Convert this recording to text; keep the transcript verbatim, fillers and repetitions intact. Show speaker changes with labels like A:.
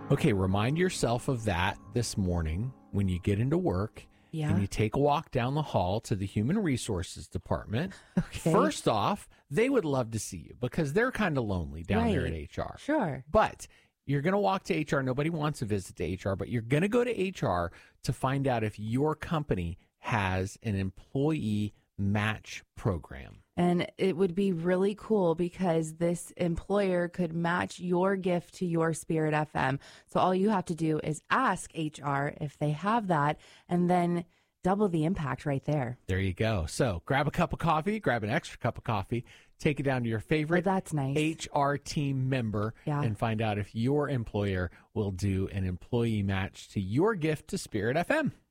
A: Okay, remind yourself of that this morning when you get into work
B: Yeah.
A: and you take a walk down the hall to the Human Resources Department.
B: Okay.
A: First off, they would love to see you because they're kind of lonely down there at
B: Right.
A: H R.
B: Sure.
A: But you're going to walk to H R. Nobody wants a visit to H R, but you're going to go to H R to find out if your company has an employee match program.
B: And it would be really cool because this employer could match your gift to your Spirit F M. So all you have to do is ask H R if they have that, and then double the impact right there.
A: There you go. So grab a cup of coffee, grab an extra cup of coffee, take it down to your favorite
B: Oh, that's nice.
A: H R team member,
B: Yeah.
A: and find out if your employer will do an employee match to your gift to Spirit F M.